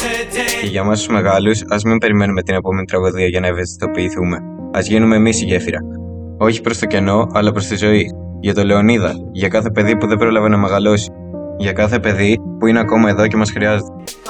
Και για εμάς τους μεγάλους, ας μην περιμένουμε την επόμενη τραγωδία για να ευαισθητοποιηθούμε. Ας γίνουμε εμείς η γέφυρα. Όχι προς το κενό, αλλά προς τη ζωή. Για το Λεωνίδα, για κάθε παιδί που δεν πρόλαβε να μεγαλώσει. Για κάθε παιδί που είναι ακόμα εδώ και μας χρειάζεται.